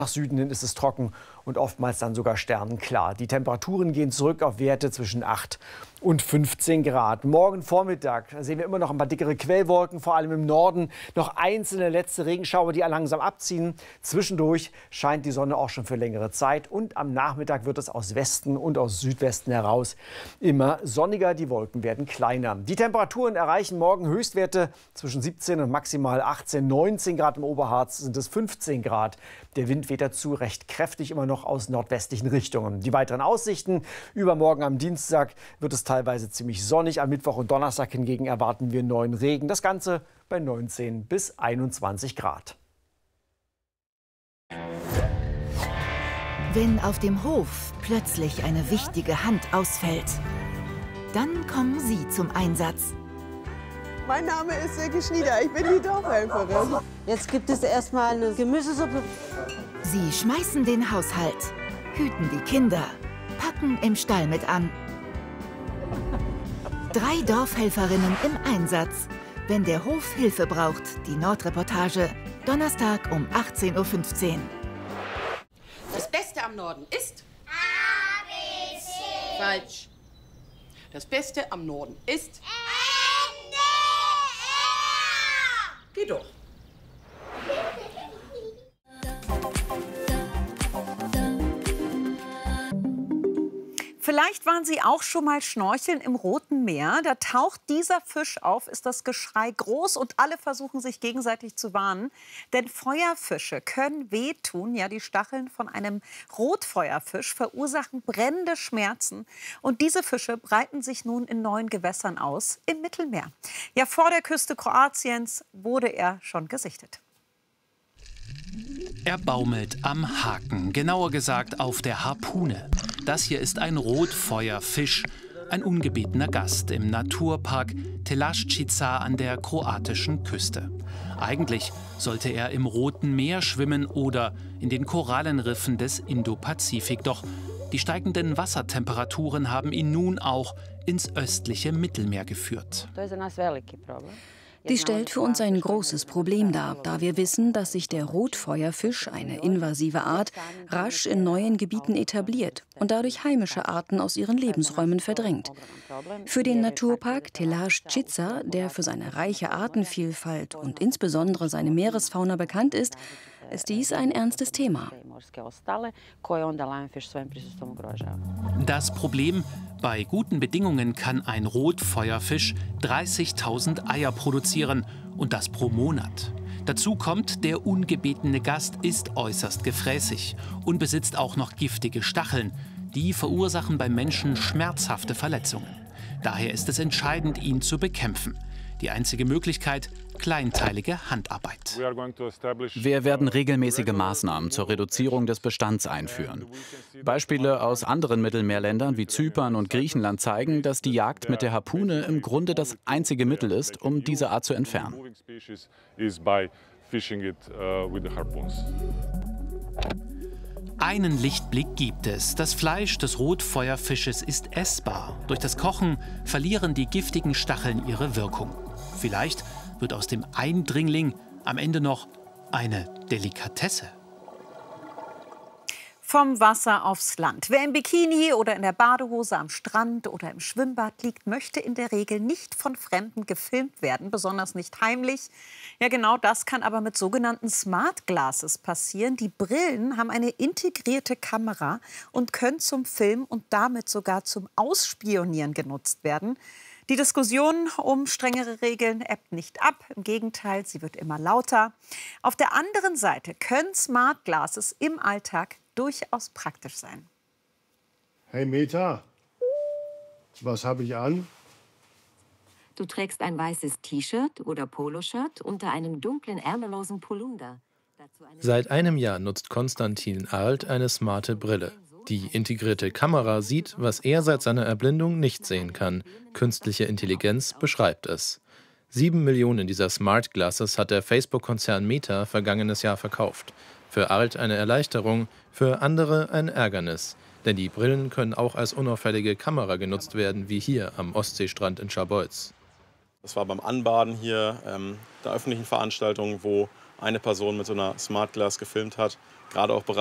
Nach Süden hin ist es trocken und oftmals dann sogar sternenklar. Die Temperaturen gehen zurück auf Werte zwischen 8 und 15 Grad. Morgen Vormittag sehen wir immer noch ein paar dickere Quellwolken, vor allem im Norden. Noch einzelne letzte Regenschauer, die langsam abziehen. Zwischendurch scheint die Sonne auch schon für längere Zeit. Und am Nachmittag wird es aus Westen und aus Südwesten heraus immer sonniger. Die Wolken werden kleiner. Die Temperaturen erreichen morgen Höchstwerte zwischen 17 und maximal 18, 19 Grad. Im Oberharz sind es 15 Grad. Der Wind weht dazu recht kräftig immer noch aus nordwestlichen Richtungen. Die weiteren Aussichten: Übermorgen am Dienstag wird es teilweise ziemlich sonnig. Am Mittwoch und Donnerstag hingegen erwarten wir neuen Regen. Das Ganze bei 19 bis 21 Grad. Wenn auf dem Hof plötzlich eine wichtige Hand ausfällt, dann kommen Sie zum Einsatz. Mein Name ist Silke Schnieder, ich bin die Dorfhelferin. Jetzt gibt es erstmal eine Gemüsesuppe. Sie schmeißen den Haushalt, hüten die Kinder, packen im Stall mit an. 3 Dorfhelferinnen im Einsatz, wenn der Hof Hilfe braucht. Die Nordreportage, Donnerstag um 18:15 Uhr. Das Beste am Norden ist? ABC. Falsch. Das Beste am Norden ist? NDR. Geh doch. Vielleicht waren Sie auch schon mal schnorcheln im Roten Meer. Da taucht dieser Fisch auf, ist das Geschrei groß und alle versuchen sich gegenseitig zu warnen. Denn Feuerfische können wehtun. Ja, die Stacheln von einem Rotfeuerfisch verursachen brennende Schmerzen. Und diese Fische breiten sich nun in neuen Gewässern aus, im Mittelmeer. Ja, vor der Küste Kroatiens wurde er schon gesichtet. Er baumelt am Haken, genauer gesagt auf der Harpune. Das hier ist ein Rotfeuerfisch, ein ungebetener Gast im Naturpark Telaščica an der kroatischen Küste. Eigentlich sollte er im Roten Meer schwimmen oder in den Korallenriffen des Indopazifik. Doch die steigenden Wassertemperaturen haben ihn nun auch ins östliche Mittelmeer geführt. Dies stellt für uns ein großes Problem dar, da wir wissen, dass sich der Rotfeuerfisch, eine invasive Art, rasch in neuen Gebieten etabliert und dadurch heimische Arten aus ihren Lebensräumen verdrängt. Für den Naturpark Telaščica, der für seine reiche Artenvielfalt und insbesondere seine Meeresfauna bekannt ist dies ein ernstes Thema. Das Problem: Bei guten Bedingungen kann ein Rotfeuerfisch 30.000 Eier produzieren und das pro Monat. Dazu kommt, der ungebetene Gast ist äußerst gefräßig und besitzt auch noch giftige Stacheln. Die verursachen beim Menschen schmerzhafte Verletzungen. Daher ist es entscheidend, ihn zu bekämpfen. Die einzige Möglichkeit: kleinteilige Handarbeit. Wir werden regelmäßige Maßnahmen zur Reduzierung des Bestands einführen. Beispiele aus anderen Mittelmeerländern wie Zypern und Griechenland zeigen, dass die Jagd mit der Harpune im Grunde das einzige Mittel ist, um diese Art zu entfernen. Einen Lichtblick gibt es. Das Fleisch des Rotfeuerfisches ist essbar. Durch das Kochen verlieren die giftigen Stacheln ihre Wirkung. Vielleicht wird aus dem Eindringling am Ende noch eine Delikatesse. Vom Wasser aufs Land. Wer im Bikini oder in der Badehose am Strand oder im Schwimmbad liegt, möchte in der Regel nicht von Fremden gefilmt werden, besonders nicht heimlich. Ja, genau das kann aber mit sogenannten Smart Glasses passieren. Die Brillen haben eine integrierte Kamera und können zum Filmen und damit sogar zum Ausspionieren genutzt werden. Die Diskussion um strengere Regeln ebbt nicht ab. Im Gegenteil, sie wird immer lauter. Auf der anderen Seite können Smart Glasses im Alltag durchaus praktisch sein. Hey Meta, was habe ich an? Du trägst ein weißes T-Shirt oder Poloshirt unter einem dunklen, ärmellosen Polunder. Seit einem Jahr nutzt Konstantin Arlt eine smarte Brille. Die integrierte Kamera sieht, was er seit seiner Erblindung nicht sehen kann. Künstliche Intelligenz beschreibt es. 7 Millionen dieser Smart Glasses hat der Facebook-Konzern Meta vergangenes Jahr verkauft. Für Arlt eine Erleichterung, für andere ein Ärgernis. Denn die Brillen können auch als unauffällige Kamera genutzt werden, wie hier am Ostseestrand in Scharbeutz. Das war beim Anbaden hier der öffentlichen Veranstaltung, wo eine Person mit so einer Smart Glass gefilmt hat, gerade auch